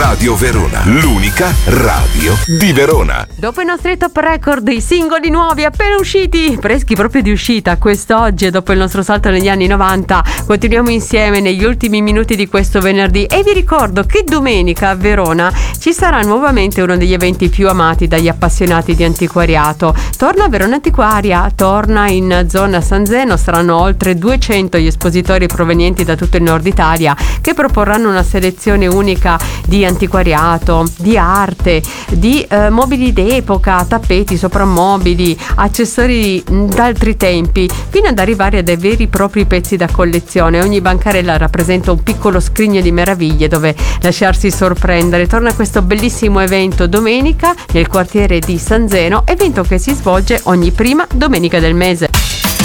Radio Verona, l'unica radio di Verona. Dopo i nostri top record, i singoli nuovi appena usciti, freschi proprio di uscita quest'oggi, e dopo il nostro salto negli anni 90, continuiamo insieme negli ultimi minuti di questo venerdì. E vi ricordo che domenica a Verona ci sarà nuovamente uno degli eventi più amati dagli appassionati di antiquariato. Torna Verona Antiquaria, torna in zona San Zeno. Saranno oltre 200 gli espositori provenienti da tutto il nord Italia che proporranno una selezione unica di antiquariato, di arte, di mobili d'epoca, tappeti, soprammobili, accessori d'altri tempi, fino ad arrivare a dei veri e propri pezzi da collezione. Ogni bancarella rappresenta un piccolo scrigno di meraviglie dove lasciarsi sorprendere. Torna questo bellissimo evento domenica nel quartiere di San Zeno, evento che si svolge ogni prima domenica del mese.